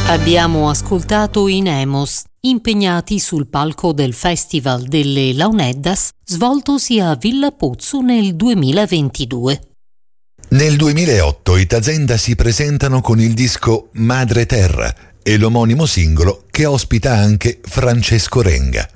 Abbiamo ascoltato i Nemos, impegnati sul palco del Festival delle Launeddas, svoltosi a Villa Pozzo nel 2022. Nel 2008 i Tazenda si presentano con il disco Madre Terra e l'omonimo singolo che ospita anche Francesco Renga.